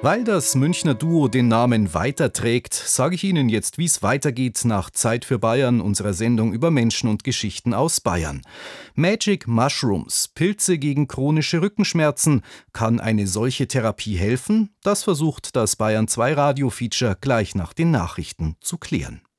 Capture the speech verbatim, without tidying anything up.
Weil das Münchner Duo den Namen weiterträgt, sage ich Ihnen jetzt, wie es weitergeht nach Zeit für Bayern, unserer Sendung über Menschen und Geschichten aus Bayern. Magic Mushrooms, Pilze gegen chronische Rückenschmerzen. Kann eine solche Therapie helfen? Das versucht das Bayern zwei Radio-Feature gleich nach den Nachrichten zu klären.